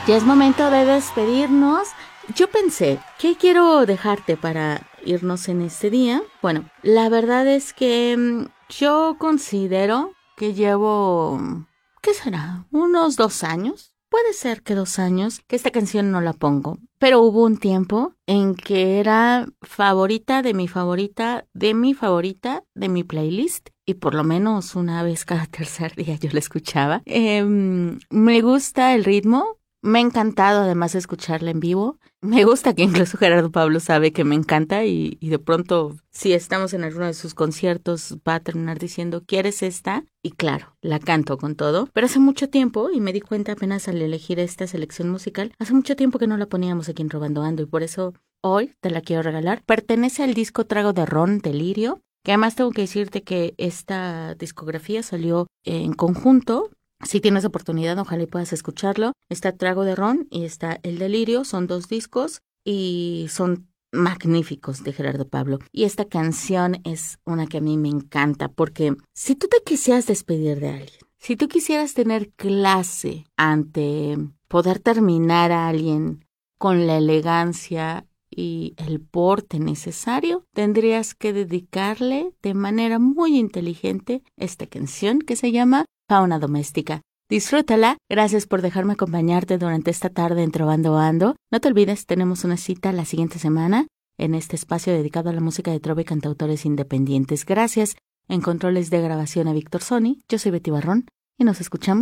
Ya es momento de despedirnos. Yo pensé, ¿qué quiero dejarte para irnos en este día? Bueno, la verdad es que yo considero que llevo, ¿qué será? Unos 2 años. Puede ser que 2 años que esta canción no la pongo. Pero hubo un tiempo en que era favorita de mi favorita, de mi favorita, de mi playlist. Y por lo menos una vez cada tercer día yo la escuchaba. Me gusta el ritmo. Me ha encantado además escucharla en vivo. Me gusta que incluso Gerardo Pablo sabe que me encanta y de pronto, si estamos en alguno de sus conciertos, va a terminar diciendo, ¿quieres esta? Y claro, la canto con todo. Pero hace mucho tiempo, y me di cuenta apenas al elegir esta selección musical, hace mucho tiempo que no la poníamos aquí en Robando Ando y por eso hoy te la quiero regalar. Pertenece al disco Trago de Ron de Lirio, que además tengo que decirte que esta discografía salió en conjunto. Si tienes oportunidad, ojalá y puedas escucharlo. Está Trago de Ron y está El Delirio. Son 2 discos y son magníficos de Gerardo Pablo. Y esta canción es una que a mí me encanta porque si tú te quisieras despedir de alguien, si tú quisieras tener clase ante poder terminar a alguien con la elegancia y el porte necesario, tendrías que dedicarle de manera muy inteligente esta canción que se llama Fauna Doméstica. Disfrútala. Gracias por dejarme acompañarte durante esta tarde en Trovando Ando. No te olvides, tenemos una cita la siguiente semana en este espacio dedicado a la música de trova y cantautores independientes. Gracias en controles de grabación a Víctor Sony. Yo soy Betty Barrón y nos escuchamos